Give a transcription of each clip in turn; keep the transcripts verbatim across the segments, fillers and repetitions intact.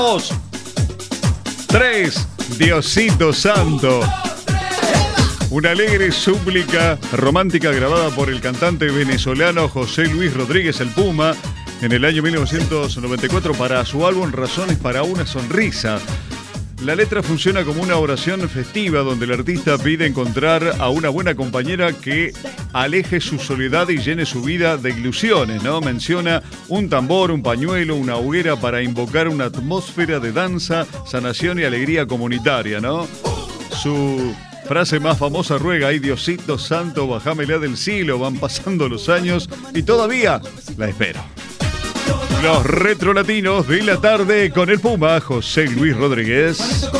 Dos, tres, Diosito Santo. Una alegre súplica romántica grabada por el cantante venezolano José Luis Rodríguez el Puma en el año mil novecientos noventa y cuatro para su álbum Razones para una sonrisa. La letra funciona como una oración festiva donde el artista pide encontrar a una buena compañera que aleje su soledad y llene su vida de ilusiones, ¿no? Menciona un tambor, un pañuelo, una hoguera para invocar una atmósfera de danza, sanación y alegría comunitaria, ¿no? Su frase más famosa ruega: ay Diosito Santo, bajámela del cielo. Van pasando los años y todavía la espero. Los retrolatinos de la tarde con el Puma, José Luis Rodríguez.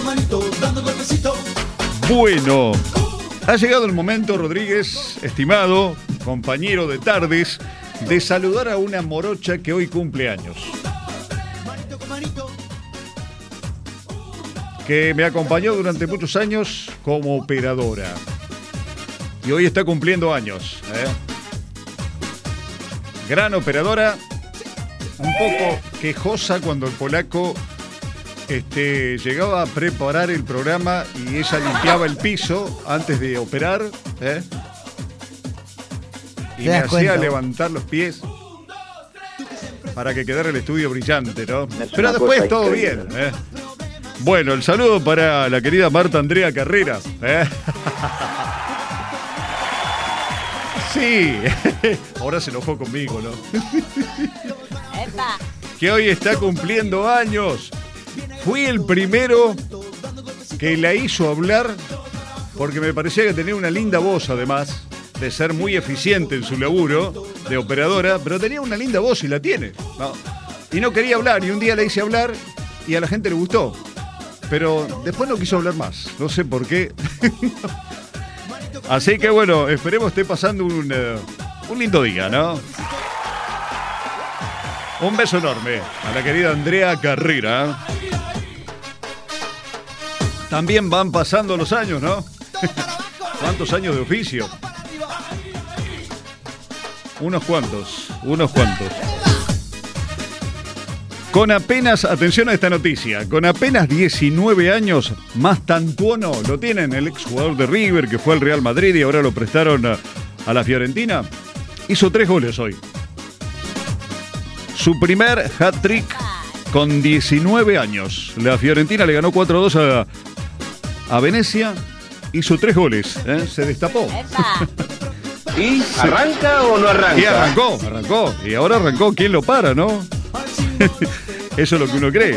Bueno, ha llegado el momento, Rodríguez, estimado compañero de tardes, de saludar a una morocha que hoy cumple años. Que me acompañó durante muchos años como operadora. Y hoy está cumpliendo años, ¿eh? Gran operadora. Un poco quejosa cuando el polaco este, llegaba a preparar el programa y ella limpiaba el piso antes de operar, ¿eh? Y me hacía cuenta? levantar los pies para que quedara el estudio brillante, ¿no? Pero después todo bien, ¿eh? Bueno, el saludo para la querida Marta Andrea Carrera, ¿eh? Sí, ahora se enojó conmigo, ¿no? Que hoy está cumpliendo años. Fui el primero que la hizo hablar porque me parecía que tenía una linda voz, además de ser muy eficiente en su laburo de operadora, pero tenía una linda voz y la tiene, ¿no? Y no quería hablar, y un día la hice hablar y a la gente le gustó. Pero después no quiso hablar más, no sé por qué. Así que bueno, esperemos esté pasando un, uh, un lindo día, ¿no? Un beso enorme a la querida Andrea Carrera. También van pasando los años, ¿no? ¿Cuántos años de oficio? Unos cuantos, unos cuantos. Con apenas, atención a esta noticia, con apenas diecinueve años, Mastantuono, lo tienen, el exjugador de River que fue al Real Madrid y ahora lo prestaron a, a la Fiorentina, hizo tres goles hoy. Su primer hat-trick con diecinueve años. La Fiorentina le ganó cuatro a dos a, a Venecia, hizo tres goles, ¿eh? Se destapó. ¿Y arranca o no arranca? Y arrancó, arrancó, y ahora arrancó, ¿quién lo para, no? Eso es lo que uno cree.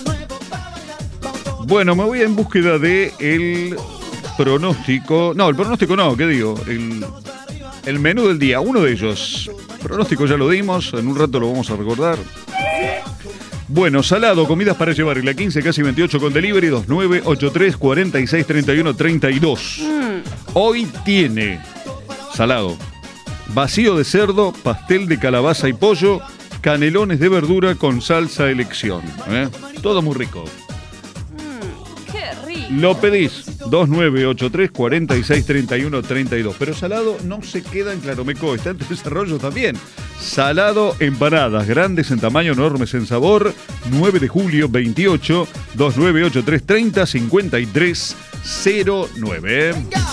Bueno, me voy en búsqueda de el pronóstico. No, el pronóstico no, ¿qué digo? El, el menú del día, uno de ellos. Pronóstico ya lo dimos, en un rato lo vamos a recordar. Bueno, salado, comidas para llevar en la quince, casi veintiocho con delivery, dos nueve ocho tres, cuatro seis, tres uno, tres dos. Mm. Hoy tiene salado, vacío de cerdo, pastel de calabaza y pollo, canelones de verdura con salsa elección, ¿eh? Todo muy rico. Mm, qué rico. Lo pedís dos nueve ocho tres, cuatro seis, tres uno, tres dos. Pero salado no se queda en Claromeco, está en desarrollo también. Salado empanadas, grandes en tamaño, enormes en sabor. nueve de julio, veintiocho, dos nueve ocho tres, treinta, cincuenta y tres, cero nueve.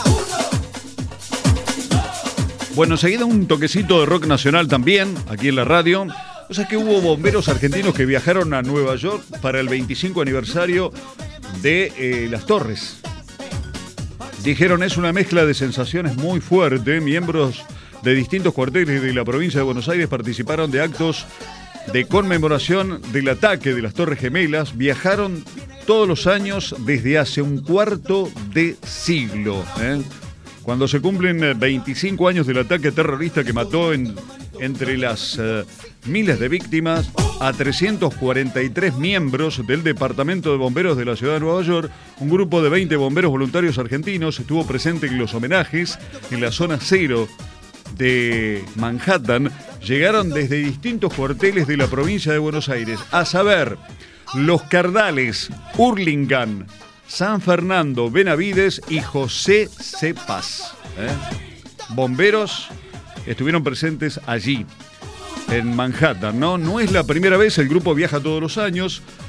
Bueno, enseguida un toquecito de rock nacional también, aquí en la radio. O sea que hubo bomberos argentinos que viajaron a Nueva York para el veinticinco aniversario de eh, Las Torres. Dijeron, es una mezcla de sensaciones muy fuerte. Miembros de distintos cuarteles de la provincia de Buenos Aires participaron de actos de conmemoración del ataque de las Torres Gemelas. Viajaron todos los años desde hace un cuarto de siglo, ¿eh? Cuando se cumplen veinticinco años del ataque terrorista que mató en, entre las uh, miles de víctimas a trescientos cuarenta y tres miembros del Departamento de Bomberos de la Ciudad de Nueva York, un grupo de veinte bomberos voluntarios argentinos estuvo presente en los homenajes en la zona cero de Manhattan. Llegaron desde distintos cuarteles de la provincia de Buenos Aires, a saber, Los Cardales, Hurlingham, San Fernando, Benavides y José Cepaz, ¿eh? Bomberos estuvieron presentes allí, en Manhattan, ¿no? No es la primera vez, el grupo viaja todos los años.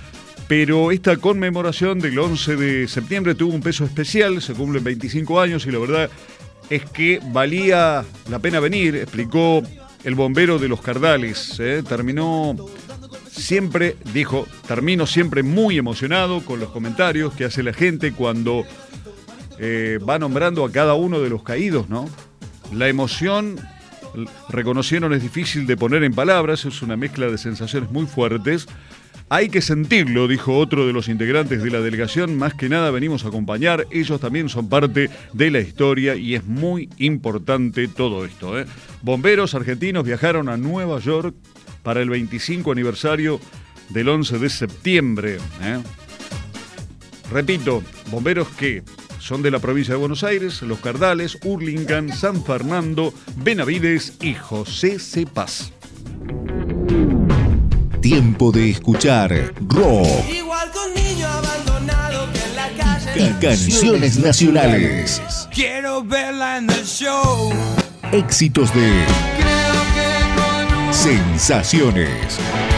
pero esta conmemoración del once de septiembre tuvo un peso especial, se cumplen veinticinco años y la verdad es que valía la pena venir, explicó el bombero de Los Cardales. ¿eh? Terminó siempre, dijo, termino siempre muy emocionado con los comentarios que hace la gente cuando eh, va nombrando a cada uno de los caídos, ¿no? La emoción, reconocieron, es difícil de poner en palabras, es una mezcla de sensaciones muy fuertes. Hay que sentirlo, dijo otro de los integrantes de la delegación, más que nada venimos a acompañar, ellos también son parte de la historia y es muy importante todo esto. ¿eh? Bomberos argentinos viajaron a Nueva York para el veinticinco aniversario del once de septiembre. ¿eh? Repito, bomberos que son de la provincia de Buenos Aires, Los Cardales, Hurlingham, San Fernando, Benavides y José Cepaz. Tiempo de escuchar rock. Igual con niño abandonado que en la calle. Y canciones nacionales. Quiero verla en el show. Éxitos de Creo que con un... Sensaciones.